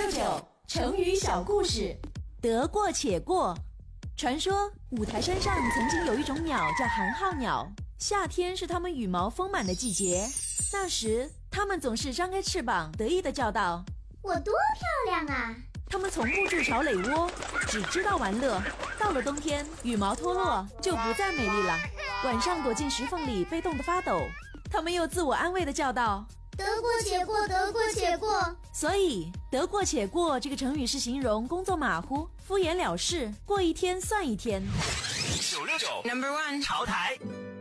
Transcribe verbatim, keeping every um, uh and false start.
六九成语小故事，得过且过。传说五台山上曾经有一种鸟叫寒号鸟，夏天是它们羽毛丰满的季节。那时它们总是张开翅膀得意地叫道： 我多漂亮啊！ 它们从不筑巢垒窝，只知道玩乐。到了冬天，羽毛脱落就不再美丽了，晚上躲进石缝里被冻得发抖。它们又自我安慰地叫道： 得过且过，得过且过。 所以得过且过这个成语是形容工作马虎、敷衍了事，过一天算一天。 九六九 Number One 潮台。